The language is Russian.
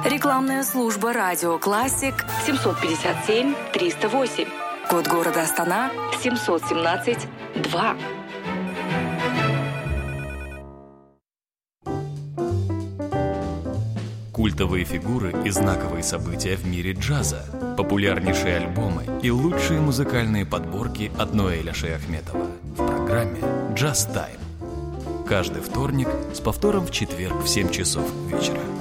Рекламная служба «Радио Классик» 757 308. Код города Астана 717-2. Культовые фигуры и знаковые события в мире джаза, популярнейшие альбомы и лучшие музыкальные подборки от Ноэля Шейахметова в программе «Джаз Тайм». Каждый вторник с повтором в четверг в 7 часов вечера.